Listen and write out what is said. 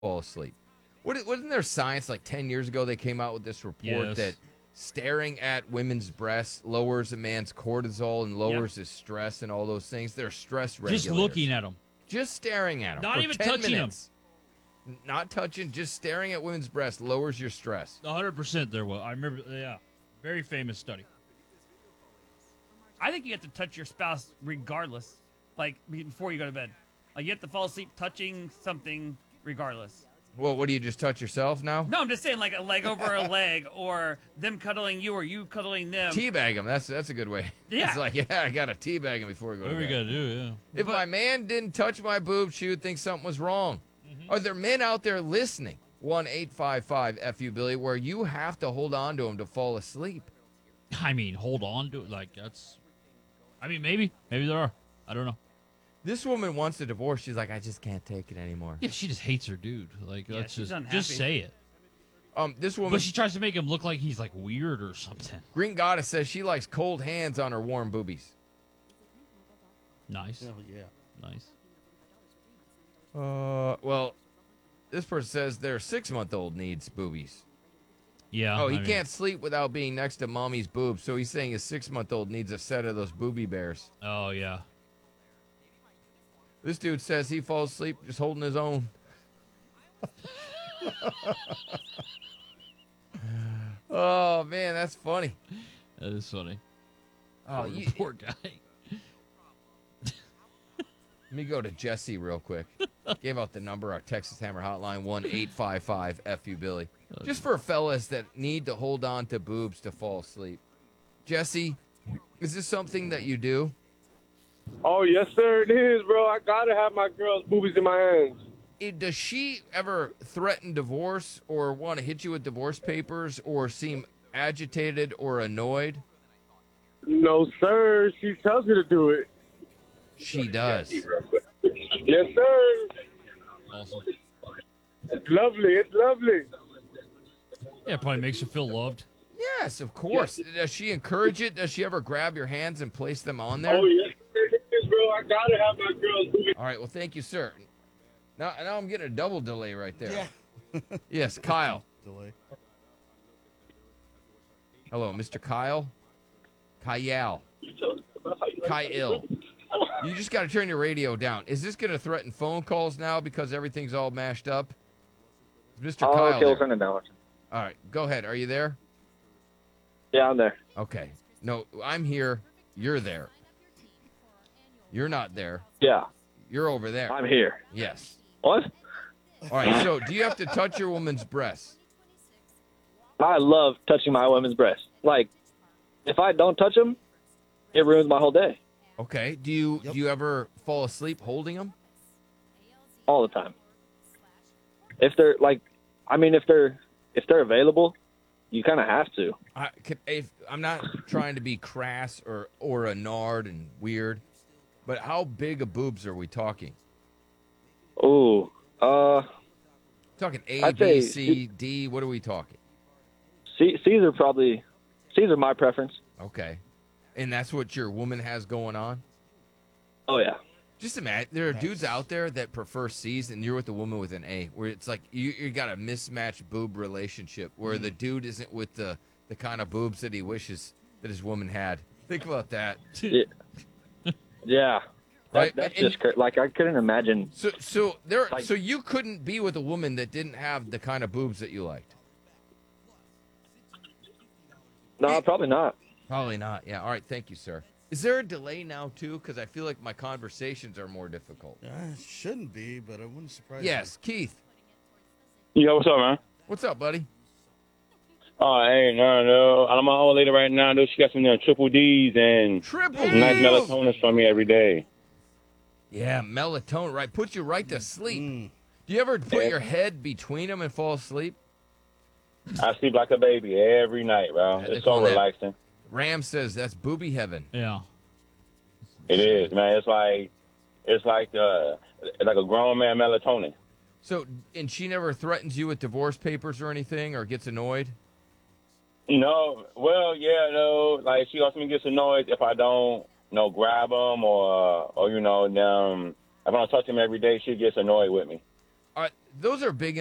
fall asleep. Wasn't there science like 10 years ago they came out with this report that Yes. staring at women's breasts lowers a man's cortisol and Yep. lowers his stress and all those things? They're stress Just regulators. looking at them. Just staring at them. Not for even 10 touching 'em. minutes. Not touching, just staring at women's breasts lowers your stress. 100% there was. I remember, yeah. Very famous study. I think you have to touch your spouse regardless, like before you go to bed. Like you have to fall asleep touching something regardless. Well, what do you just touch yourself now? No, I'm just saying like a leg over a leg, or them cuddling you, or you cuddling them. Teabag him. That's a good way. Yeah. It's like, yeah, I got to teabag him before we go to Whatever you bed. got to do, yeah. If my man didn't touch my boob, she would think something was wrong. Are there men out there listening? 1-855-FU Billy, where you have to hold on to him to fall asleep. I mean, hold on to it. Like, that's. I mean, maybe. Maybe there are. I don't know. This woman wants a divorce. She's like, I just can't take it anymore. Yeah, she just hates her dude. Like, Yeah, let's she's just unhappy. say it. This woman, But she tries to make him look like he's like weird or something. Green Goddess says she likes cold hands on her warm boobies. Nice. Oh, yeah. Nice. Well, this person says their 6-month-old needs boobies. Yeah. Oh, he I mean, can't sleep without being next to mommy's boobs, so he's saying his 6-month-old needs a set of those booby bears. Oh, yeah. This dude says he falls asleep just holding his own. Oh, man, that's funny. That is funny. Oh, Poor guy. Let me go to Jesse real quick. Gave out the number, our Texas Hammer hotline, 1-855-FU Billy. Just for fellas that need to hold on to boobs to fall asleep. Jesse, is this something that you do? Oh, yes, sir, it is, bro. I gotta have my girl's boobies in my hands. Does she ever threaten divorce or want to hit you with divorce papers or seem agitated or annoyed? No, sir. She tells me to do it. She does. Yes, sir. Awesome. It's lovely. It's lovely. Yeah, it probably makes you feel loved. Yes, of course. Does she encourage it? Does she ever grab your hands and place them on there? Oh, yes, sir, it is, bro. I gotta have my girl's boobies. All right, well, thank you, sir. Now I'm getting a double delay right there. Yeah. Yes, Kyle. Delay. Hello, Mr. Kyle. Kyle. Kyle. You just got to turn your radio down. Is this going to threaten phone calls now because everything's all mashed up? Is Mr. Kyle okay, we'll there? turn it down. All right, go ahead. Are you there? Yeah, I'm there. Okay. No, I'm here. You're there. You're not there. Yeah, You're over there. I'm here. Yes. What? All right, so do you have to touch your woman's breasts? I love touching my woman's breasts. Like, if I don't touch them, it ruins my whole day. Okay. Do you ever fall asleep holding them? All the time. If they're like, I mean, if they're available, you kind of have to. I'm not trying to be crass or a nard and weird, but how big of boobs are we talking? Ooh, Talking A, I'd B, say- C, D. What are we talking? C's are my preference. Okay. And that's what your woman has going on? Oh yeah. Just imagine, there are dudes out there that prefer C's, and you're with a woman with an A, where it's like you got a mismatched boob relationship, where the dude isn't with the kind of boobs that he wishes that his woman had. Think about that. Yeah. Yeah. Right, That's and- just like I couldn't imagine. So you couldn't be with a woman that didn't have the kind of boobs that you liked? No, probably not. Probably not. Yeah. All right. Thank you, sir. Is there a delay now, too? Because I feel like my conversations are more difficult. It shouldn't be, but it wouldn't surprise Yes. Keith. Yo, what's up, man? What's up, buddy? Oh, hey, no. I'm my old lady right now, though. She got some triple D's and Triple some nice Ds. melatonin for me every day. Yeah, melatonin, right? Put you right to sleep. Mm. Do you ever put your head between them and fall asleep? I sleep like a baby every night, bro. Yeah, they It's so call that- relaxing. Ram says that's booby heaven. Yeah. It is, man. It's like a grown man melatonin. So, and she never threatens you with divorce papers or anything, or gets annoyed? No, well, yeah, no. Like she also gets annoyed if I don't, grab them or them. If I don't touch them every day, she gets annoyed with me. All right, those are big